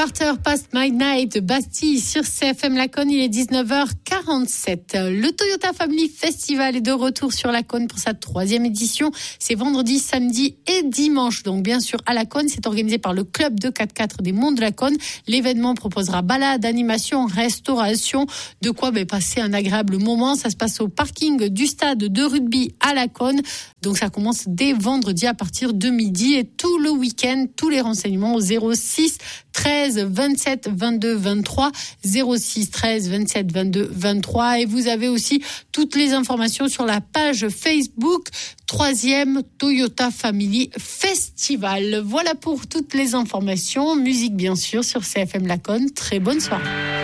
Quarter past midnight, Bastille sur CFM Laconne, il est 19h47. Le Toyota Family Festival est de retour sur Laconne pour sa 3e édition. C'est vendredi, samedi et dimanche. Donc bien sûr à Laconne, c'est organisé par le club de 4x4 des Monts de Laconne. L'événement proposera balade, animation, restauration, de quoi passer un agréable moment. Ça se passe au parking du stade de rugby à Laconne. Donc ça commence dès vendredi à partir de midi et tout le week-end. Tous les renseignements au 06 13 27 22 23 06 13 27 22 23 et vous avez aussi toutes les informations sur la page Facebook 3e Toyota Family Festival. Voilà pour toutes les informations. Musique bien sûr sur CFM Laconne. Très bonne soirée.